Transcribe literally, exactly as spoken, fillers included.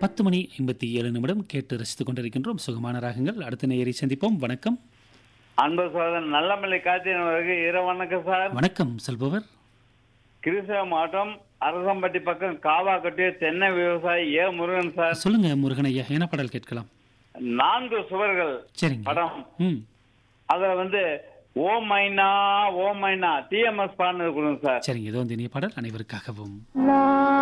பத்து மணி ஐம்பத்தி ஏழு நிமிடம் கேட்டு ரசித்துக் கொண்டிருக்கின்றோம் சுகமான ராகங்கள். அடுத்த நேயரை சந்திப்போம். வணக்கம். அன்பு சோதரன் நல்லமல்லி காத்தியவருக்கு இரவு வணக்கம் சார். வணக்கம் சொல்பவர். கிருஷ்ண மாவட்டம் அரசம்பட்டி பக்கம் காவா கட்டிய தென்னை விவசாயி ஏ முருகன் சார். சொல்லுங்க முருகன் ஐயா, என்ன பாடல் கேட்கலாம்? நான்கு சுவர்கள் சரிங்க. படம். ம் அதுல வந்து ஓ மைனா ஓ மைனா டிஎம்எஸ் பாடுனது கொடுங்க சார். சரிங்க, ஏதோ இந்த இனிய பாடல் அனைவருக்காகவும். நான்